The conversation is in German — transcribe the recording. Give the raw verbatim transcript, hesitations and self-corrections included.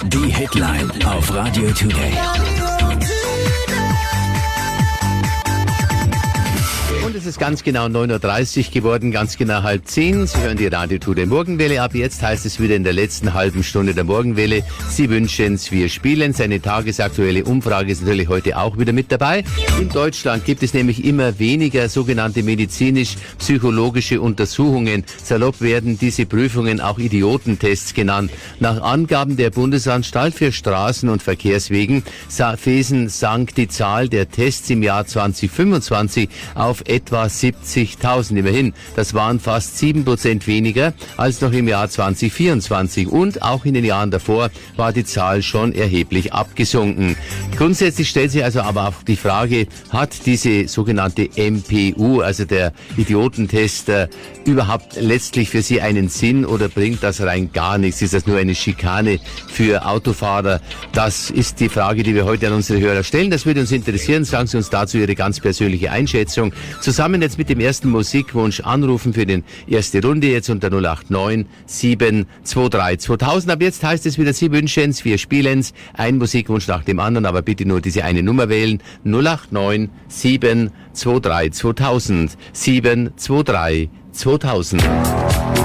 Die Hitline auf Radio Today. Und es ist ganz genau neun Uhr dreißig geworden, ganz genau halb zehn. Sie hören die Radio Today Morgenwelle. Ab jetzt heißt es wieder in der letzten halben Stunde der Morgenwelle. Sie wünschen's, wir spielen's. Eine tagesaktuelle Umfrage ist natürlich heute auch wieder mit dabei. In Deutschland gibt es nämlich immer weniger sogenannte medizinisch-psychologische Untersuchungen. Salopp werden diese Prüfungen auch Idiotentests genannt. Nach Angaben der Bundesanstalt für Straßen- und Verkehrswegen Wesen sank die Zahl der Tests im Jahr zwanzig fünfundzwanzig auf etwa siebzigtausend. Immerhin, das waren fast sieben Prozent weniger als noch im Jahr zwanzig vierundzwanzig. Und auch in den Jahren davor war die Zahl schon erheblich abgesunken. Grundsätzlich stellt sich also aber auch die Frage, hat diese sogenannte M P U, also der Idiotentest, äh, überhaupt letztlich für Sie einen Sinn oder bringt das rein gar nichts? Ist das nur eine Schikane für Autofahrer? Das ist die Frage, die wir heute an unsere Hörer stellen. Das würde uns interessieren. Sagen Sie uns dazu Ihre ganz persönliche Einschätzung. Zusammen jetzt mit dem ersten Musikwunsch anrufen für die erste Runde jetzt unter null acht neun sieben zwei drei zweitausend. Ab jetzt heißt es wieder, Sie wünschen's, wir spielen's. Ein Musikwunsch nach dem anderen, aber bitte nur diese eine Nummer wählen. null acht neun sieben zwei drei zweitausend. sieben zwei drei zweitausend.